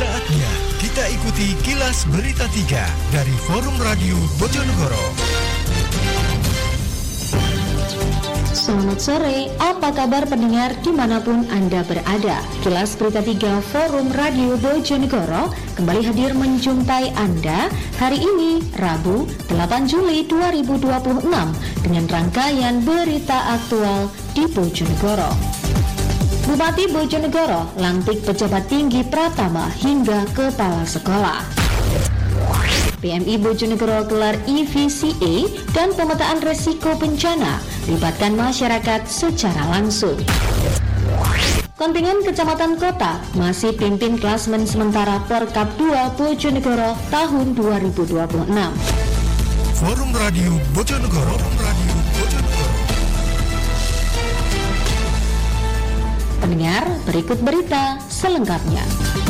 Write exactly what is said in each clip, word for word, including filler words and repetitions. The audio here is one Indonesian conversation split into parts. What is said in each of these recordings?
Saatnya kita ikuti kilas berita tiga dari Forum Radio Bojonegoro. Selamat sore, apa kabar pendengar dimanapun Anda berada? Kilas Berita tiga Forum Radio Bojonegoro kembali hadir menjumpai Anda hari ini, Rabu, delapan Juli dua ribu dua puluh enam dengan rangkaian berita aktual di Bojonegoro. Bupati Bojonegoro lantik pejabat tinggi Pratama hingga kepala sekolah. P M I Bojonegoro gelar E V C A dan pemetaan resiko bencana, libatkan masyarakat secara langsung. Kontingen kecamatan kota masih pimpin klasmen sementara Porkap dua Bojonegoro tahun dua ribu dua puluh enam. Forum Radio Bojonegoro. Forum Radio Bojonegoro. Pendengar, berikut berita selengkapnya.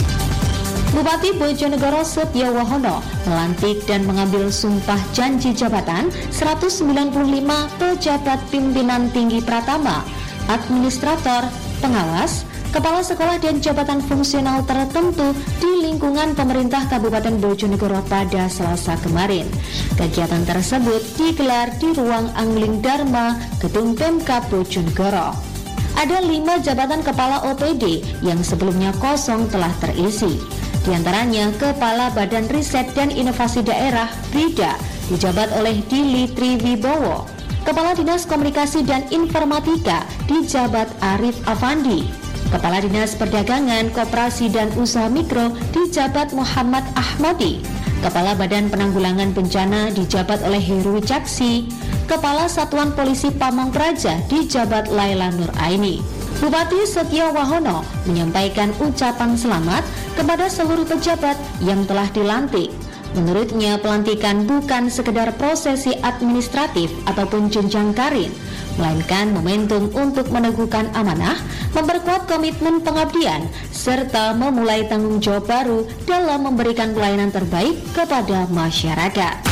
Bupati Bojonegoro Setio Wahono melantik dan mengambil sumpah janji jabatan seratus sembilan puluh lima pejabat pimpinan tinggi Pratama, administrator, pengawas, kepala sekolah dan jabatan fungsional tertentu di lingkungan pemerintah Kabupaten Bojonegoro pada Selasa kemarin. Kegiatan tersebut digelar di ruang Angling Dharma, Gedung Pemkab Bojonegoro. Ada lima jabatan kepala O P D yang sebelumnya kosong telah terisi. Di antaranya Kepala Badan Riset dan Inovasi Daerah (BRIDA) dijabat oleh Dili Triwibowo. Kepala Dinas Komunikasi dan Informatika dijabat Arif Afandi. Kepala Dinas Perdagangan, Koperasi dan Usaha Mikro dijabat Muhammad Ahmadi. Kepala Badan Penanggulangan Bencana dijabat oleh Heru Caksi. Kepala Satuan Polisi Pamong Praja dijabat Laila Nur Aini. Bupati Setio Wahono menyampaikan ucapan selamat kepada seluruh pejabat yang telah dilantik. Menurutnya, pelantikan bukan sekedar prosesi administratif ataupun jenjang karir, melainkan momentum untuk meneguhkan amanah, memperkuat komitmen pengabdian, serta memulai tanggung jawab baru dalam memberikan pelayanan terbaik kepada masyarakat.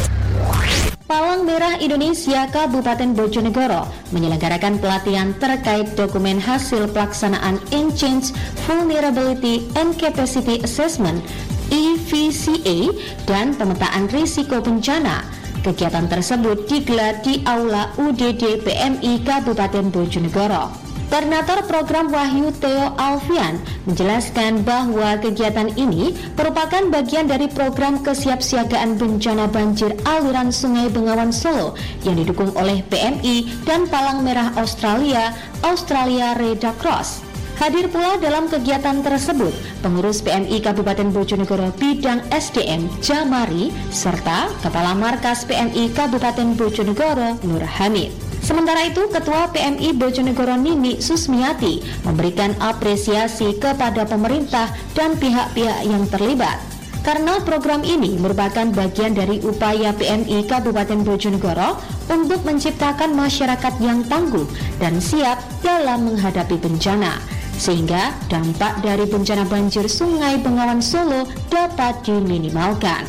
Palang Merah Indonesia Kabupaten Bojonegoro menyelenggarakan pelatihan terkait dokumen hasil pelaksanaan Enhanced Vulnerability and Capacity Assessment E V C A dan pemetaan risiko bencana. Kegiatan tersebut digelar di Aula U D D P M I Kabupaten Bojonegoro. Koordinator program Wahyu Theo Alfian menjelaskan bahwa kegiatan ini merupakan bagian dari program kesiapsiagaan bencana banjir aliran Sungai Bengawan Solo yang didukung oleh P M I dan Palang Merah Australia, Australia Red Cross. Hadir pula dalam kegiatan tersebut pengurus P M I Kabupaten Bojonegoro bidang S D M Jamari serta Kepala Markas P M I Kabupaten Bojonegoro Nur Hamid. Sementara itu, Ketua P M I Bojonegoro Nini Susmiati memberikan apresiasi kepada pemerintah dan pihak-pihak yang terlibat. Karena program ini merupakan bagian dari upaya P M I Kabupaten Bojonegoro untuk menciptakan masyarakat yang tangguh dan siap dalam menghadapi bencana, sehingga dampak dari bencana banjir Sungai Bengawan Solo dapat diminimalkan.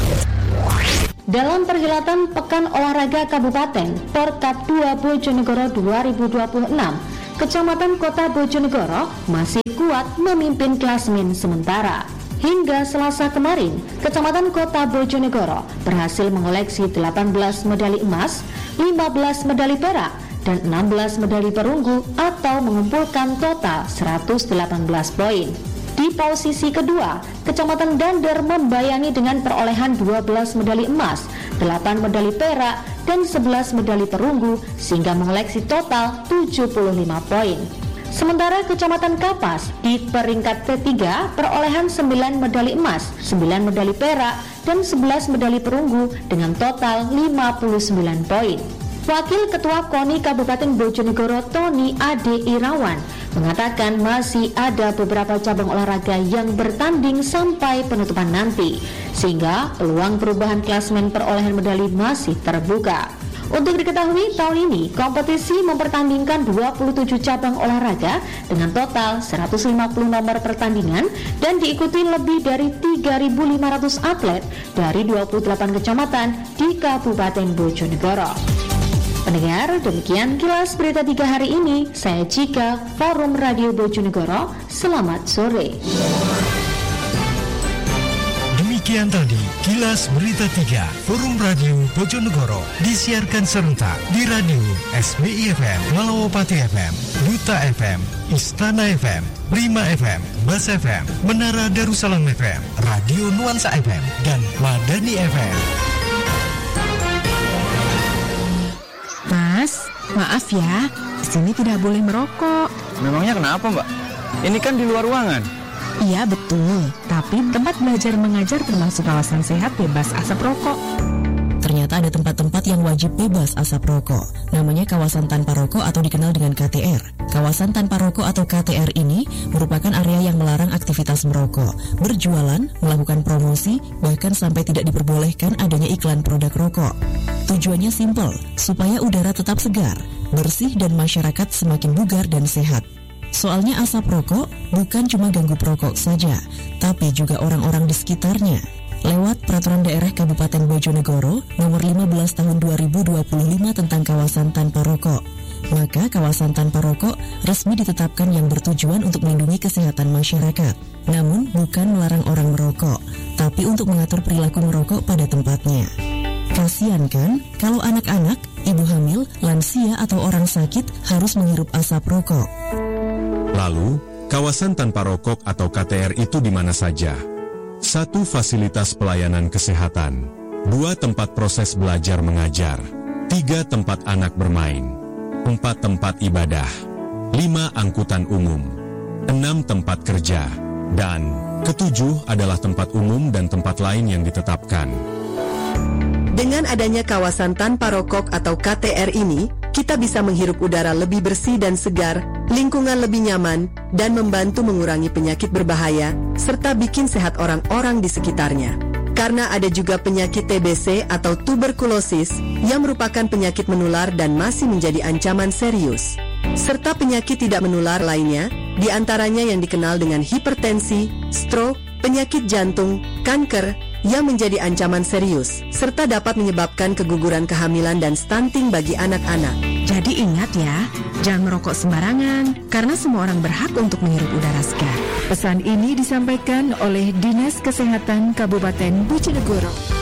Dalam perhelatan Pekan Olahraga Kabupaten Porkap dua Bojonegoro dua ribu dua puluh enam, Kecamatan Kota Bojonegoro masih kuat memimpin klasmen sementara. Hingga Selasa kemarin, Kecamatan Kota Bojonegoro berhasil mengoleksi delapan belas medali emas, lima belas medali perak, dan enam belas medali perunggu atau mengumpulkan total seratus delapan belas poin. Di posisi kedua, Kecamatan Dander membayangi dengan perolehan dua belas medali emas, delapan medali perak, dan sebelas medali perunggu sehingga mengoleksi total tujuh puluh lima poin. Sementara Kecamatan Kapas di peringkat ketiga perolehan sembilan medali emas, sembilan medali perak, dan sebelas medali perunggu dengan total lima puluh sembilan poin. Wakil Ketua KONI Kabupaten Bojonegoro Tony Ade Irawan mengatakan masih ada beberapa cabang olahraga yang bertanding sampai penutupan nanti, sehingga peluang perubahan klasmen perolehan medali masih terbuka. Untuk diketahui, tahun ini kompetisi mempertandingkan dua puluh tujuh cabang olahraga dengan total seratus lima puluh nomor pertandingan dan diikuti lebih dari tiga ribu lima ratus atlet dari dua puluh delapan kecamatan di Kabupaten Bojonegoro. Pendengar, demikian kilas berita tiga hari ini. Saya Cika, Forum Radio Bojonegoro. Selamat sore. Demikian tadi Kilas Berita tiga Forum Radio Bojonegoro disiarkan serentak di radio S B I F M, Malawapati F M, Duta F M, Istana F M, Prima F M, Bas F M, Menara Darussalam F M, Radio Nuansa F M, dan Madani F M. Mas, maaf ya, di sini tidak boleh merokok. Memangnya kenapa, Mbak? Ini kan di luar ruangan. Iya betul, tapi tempat belajar mengajar termasuk kawasan sehat bebas asap rokok. Ternyata ada tempat-tempat yang wajib bebas asap rokok. Namanya kawasan tanpa rokok atau dikenal dengan K T R. Kawasan tanpa rokok atau K T R ini merupakan area yang melarang aktivitas merokok, berjualan, melakukan promosi, bahkan sampai tidak diperbolehkan adanya iklan produk rokok. Tujuannya simpel, supaya udara tetap segar, bersih dan masyarakat semakin bugar dan sehat. Soalnya asap rokok bukan cuma ganggu perokok saja, tapi juga orang-orang di sekitarnya. Lewat Peraturan Daerah Kabupaten Bojonegoro Nomor lima belas Tahun dua ribu dua puluh lima tentang kawasan tanpa rokok, maka kawasan tanpa rokok resmi ditetapkan yang bertujuan untuk melindungi kesehatan masyarakat. Namun bukan melarang orang merokok, tapi untuk mengatur perilaku merokok pada tempatnya. Kasian kan kalau anak-anak, ibu hamil, lansia atau orang sakit harus menghirup asap rokok. Lalu, kawasan tanpa rokok atau K T R itu di mana saja? Satu, fasilitas pelayanan kesehatan. Dua, tempat proses belajar mengajar. Tiga, tempat anak bermain. Empat, tempat ibadah. Lima, angkutan umum. Enam, tempat kerja. Dan ketujuh adalah tempat umum dan tempat lain yang ditetapkan. Dengan adanya kawasan tanpa rokok atau K T R ini, kita bisa menghirup udara lebih bersih dan segar, lingkungan lebih nyaman, dan membantu mengurangi penyakit berbahaya, serta bikin sehat orang-orang di sekitarnya. Karena ada juga penyakit T B C atau tuberkulosis yang merupakan penyakit menular dan masih menjadi ancaman serius. Serta penyakit tidak menular lainnya, diantaranya yang dikenal dengan hipertensi, stroke, penyakit jantung, kanker, yang menjadi ancaman serius, serta dapat menyebabkan keguguran kehamilan dan stunting bagi anak-anak. Jadi ingat ya, jangan merokok sembarangan, karena semua orang berhak untuk menghirup udara segar. Pesan ini disampaikan oleh Dinas Kesehatan Kabupaten Bojonegoro.